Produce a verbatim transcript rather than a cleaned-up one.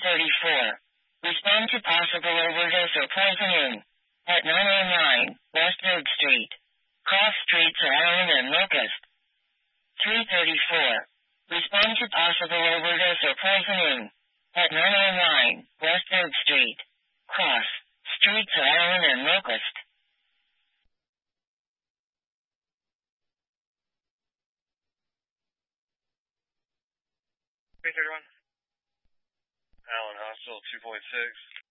thirty-four. Respond to possible overdose or poisoning at nine oh nine West Third Street, Cross Streets, Allen and Locust. three thirty-four. Respond to possible overdose or poisoning at nine oh nine West Third Street, Cross Streets, Allen and Locust. three thirty-one. Allen Hospital, two point six.